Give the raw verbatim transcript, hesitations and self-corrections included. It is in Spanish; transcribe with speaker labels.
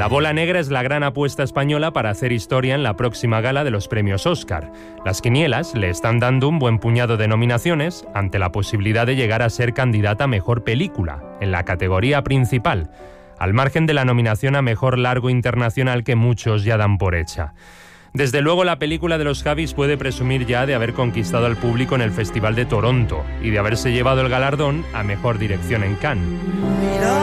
Speaker 1: La bola negra es la gran apuesta española para hacer historia en la próxima gala de los premios Oscar. Las quinielas le están dando un buen puñado de nominaciones ante la posibilidad de llegar a ser candidata a mejor película, en la categoría principal, al margen de la nominación a mejor largo internacional que muchos ya dan por hecha. Desde luego, la película de los Javis puede presumir ya de haber conquistado al público en el Festival de Toronto y de haberse llevado el galardón a mejor dirección en Cannes.